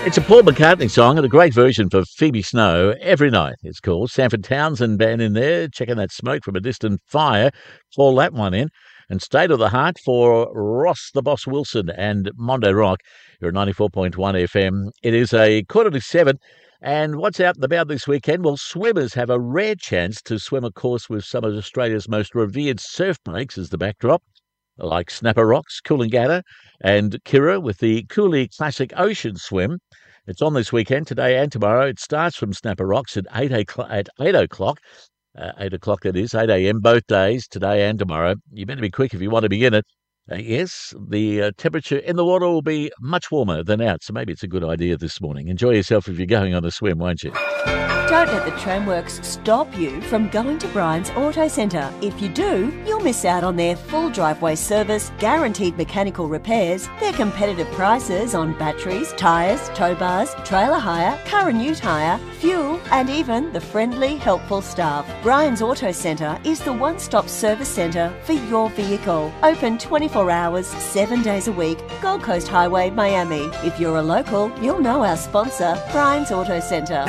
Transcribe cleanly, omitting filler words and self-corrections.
It's a Paul McCartney song and a great version for Phoebe Snow, Every Night. It's called Sanford Townsend band in there, checking that smoke from a distant fire. Call that one in. And State of the Heart for Ross the Boss Wilson and Mondo Rock. You're at 94.1 FM. It is a 6:45. And what's out and about this weekend? Well, swimmers have a rare chance to swim a course with some of Australia's most revered surf breaks as the backdrop, like Snapper Rocks, Coolangatta, and Kirra with the Cooley Classic Ocean Swim. It's on this weekend, today and tomorrow. It starts from Snapper Rocks at 8 o'clock. 8 o'clock, that is, 8 a.m. both days, today and tomorrow. You better be quick if you want to begin it. Yes, the temperature in the water will be much warmer than out, so maybe it's a good idea this morning. Enjoy yourself if you're going on a swim, won't you? Don't let the Tramworks stop you from going to Brian's Auto Centre. If you do, you'll miss out on their full driveway service, guaranteed mechanical repairs, their competitive prices on batteries, tyres, tow bars, trailer hire, car and ute hire, fuel, and even the friendly, helpful staff. Brian's Auto Centre is the one-stop service centre for your vehicle. Open 24 hours, 7 days a week, Gold Coast Highway, Miami. If you're a local, you'll know our sponsor, Brian's Auto Centre.